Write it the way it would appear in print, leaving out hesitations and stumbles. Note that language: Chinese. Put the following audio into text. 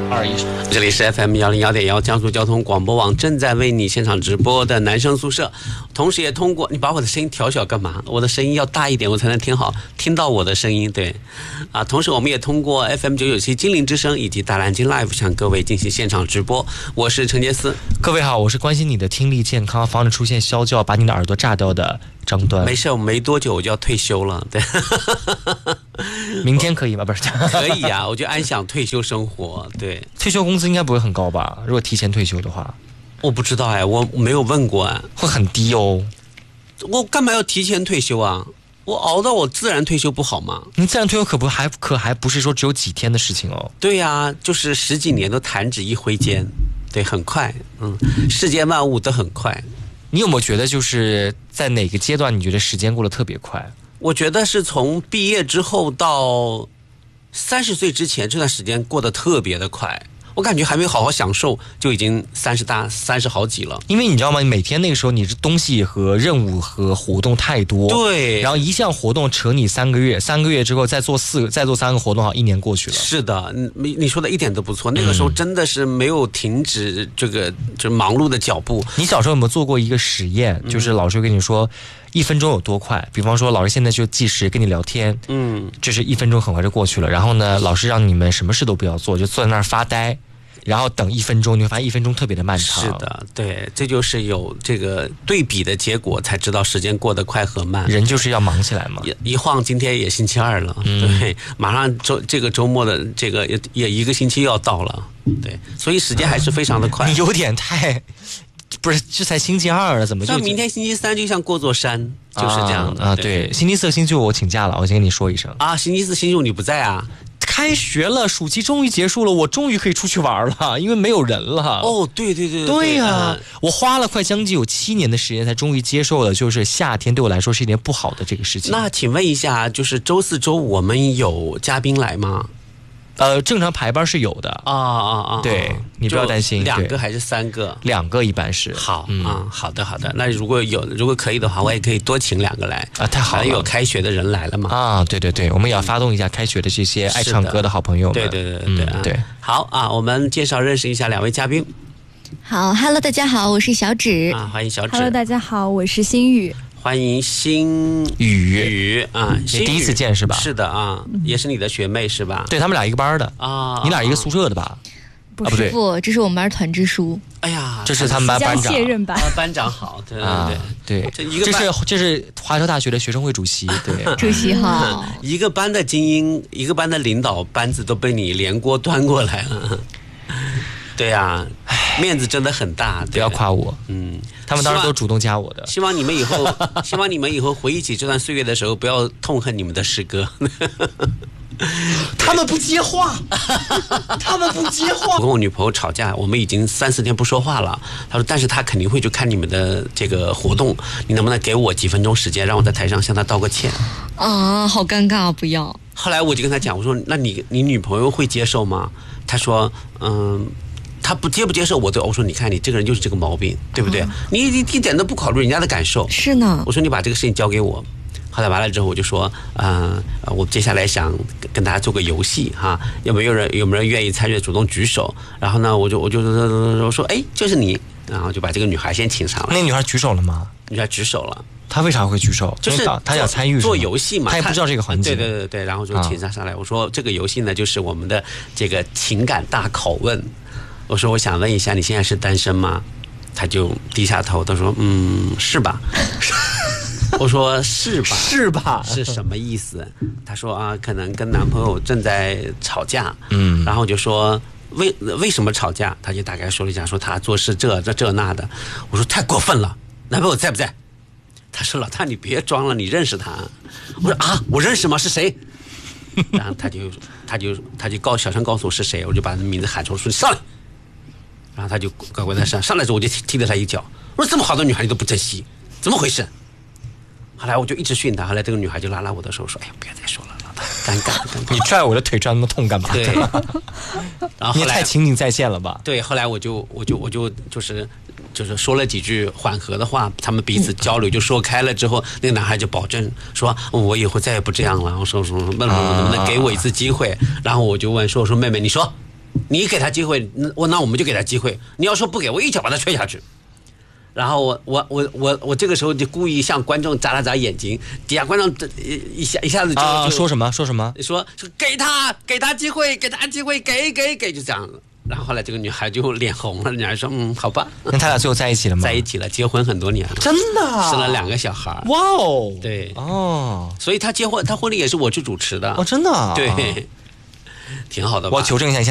221，这里是 FM101.1江苏交通广播网正在为你现场直播的男生宿舍，同时也通过你把我的声音调小干嘛？我的声音要大一点，我才能听到我的声音。对，同时我们也通过 FM997精灵之声以及大蓝鲸 Live 向各位进行现场直播。我是陈杰斯， 各位好，我是关心你的听力健康，防止出现啸叫把你的耳朵炸掉的张端。 没事，我没多久我就要退休了。对， 明天可以吗？不是， 可以啊，我就安享退休生活。对， 退休工资应该不会很高吧？如果提前退休的话， 我不知道哎，我没有问过哎， 会很低哦。 我干嘛要提前退休啊？我熬到我自然退休不好吗？ 你自然退休可还不是说只有几天的事情哦。 对呀，就是10几年都弹指一挥间，对，很快。世间万物都很快。 你有没有觉得就是在哪个阶段你觉得时间过得特别快？ 我觉得是从毕业之后到30岁之前这段时间过得特别的快。我感觉还没好好享受，就已经30好几了。 因为你知道吗？每天那个时候你是东西和任务和活动太多， 对， 然后一项活动扯你3个月，3个月之后再做3个活动，好，1年过去了。 是的，你说的一点都不错。那个时候真的是没有停止这个就忙碌的脚步。 你小时候有没有做过一个实验？就是老师会跟你说1分钟有多快，比方说老师现在就计时跟你聊天，就是1分钟很快就过去了。然后呢，老师让你们什么事都不要做，就坐在那儿发呆。然后等1分钟，你会发现1分钟特别的漫长。 是的，对，这就是有这个对比的结果，才知道时间过得快和慢。 人就是要忙起来嘛。 一晃今天也星期2了，对，马上这个周末的这个也1个星期要到了，对，所以时间还是非常的快。 你有点太，不是，这才星期2了，怎么就？ 像明天星期3就像过座山，就是这样的对，星期4、星期5我请假了，我先跟你说一声啊。星期4、星期5你不在啊？ 开学了，暑期终于结束了，我终于可以出去玩了，因为没有人了。 哦，对呀，我花了快将近有7年的时间才终于接受了，就是夏天对我来说是一件不好的这个事情。 那请问一下，就是周4、周5我们有嘉宾来吗？ 正常排班是有的对，你不要担心。 2个还是3个 ？2个一般是。 好好的。那如果可以的话，我也可以多请2个来啊，太好了。 有开学的人来了嘛？ 对，我们也要发动一下开学的这些爱唱歌的好朋友们。 对。好啊，我们介绍认识一下2位嘉宾。 好 ，Hello， 大家好，我是小芷欢迎小芷。 Hello， 大家好，我是心雨。 欢迎新雨你第一次见是吧？ 是的也是你的学妹是吧？ 对，他们俩一个班的你俩一个宿舍的吧？ 不这是我们班团支书。 哎呀， 这是他们班班长。 卸任班班长好，对， 这是华侨大学的学生会主席，对， 主席好。 一个班的精英，一个班的领导班子都被你连锅端过来了。对呀，面子真的很大， 不要夸我。他们当时都主动加我的。 希望你们以后回忆起这段岁月的时候，不要痛恨你们的师哥。 他们不接话。 我跟我女朋友吵架，我们已经3、4天不说话了。她说，但是她肯定会去看你们的这个活动，你能不能给我几分钟时间，让我在台上向她道个歉？ 好尴尬，不要。 后来我就跟她讲，我说，那你女朋友会接受吗？她说，他不接受我说你看你这个人就是这个毛病，对不对？你一点都不考虑人家的感受。 是呢。 我说你把这个事情交给我。后来完了之后我就说我接下来想跟大家做个游戏哈，有没有人愿意参与，主动举手。然后呢我就说哎就是你，然后就把这个女孩先请上来。 那女孩举手了吗？ 女孩举手了。 她为啥会举手？ 就是她想参与做游戏嘛， 她也不知道这个环节。 对，然后就请她上来。我说这个游戏呢就是我们的这个情感大拷问。我说我想问一下你现在是单身吗？他就低下头，他说是吧。我说是吧是什么意思？他说可能跟男朋友正在吵架。然后我就说为什么吵架？他就大概说了一下，说他做事这那的。我说太过分了，男朋友在不在？他说老大你别装了，你认识他？我说我认识吗？是谁？然后他就小声告诉我是谁，我就把他名字喊出来，说你上来。然后他就乖乖的上来之后，我就踢了他一脚。我说这么好的女孩你都不珍惜，怎么回事？后来我就一直训他，后来这个女孩就拉我的手说：“哎呀，不要再说了，尴尬。” 你拽我的腿拽那么痛干嘛？ 对。然后你也太情景再现了吧？ 对，后来我就是说了几句缓和的话，他们彼此交流就说开了之后，那个男孩就保证说：“我以后再也不这样了。”我说：“问能不能给我一次机会？”然后我就问说：“妹妹，你说。” 你给他机会，那我们就给他机会。你要说不给我，一脚把他踹下去。然后我这个时候就故意向观众眨了眨眼睛，底下观众一下子就说什么说给他机会，给他机会，给，就这样。然后后来这个女孩就脸红了，女孩说好吧。 那他俩最后在一起了吗？ 在一起了，结婚很多年了， 真的生了2个小孩。 哇哦， 对哦， 所以他婚礼也是我去主持的。 哦，真的， 对，挺好的吧。 我求证一下。